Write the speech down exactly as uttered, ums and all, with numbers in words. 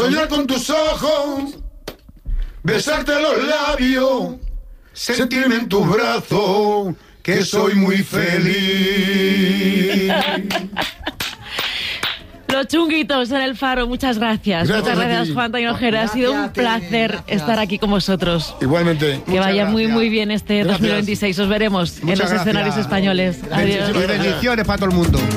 soñar con tus ojos, besarte los labios, sentirme en tus brazos, que soy muy feliz. Los Chunguitos en el Faro, muchas gracias. Gracias muchas gracias, a ti. Juan Antonio Ojeda. Ha sido un placer Gracias. estar aquí con vosotros. Igualmente. Que vaya muy, gracias. muy bien este Gracias. dos mil veintiséis. Os veremos en Muchas los gracias. escenarios españoles. Adiós. Y bendiciones para todo el mundo.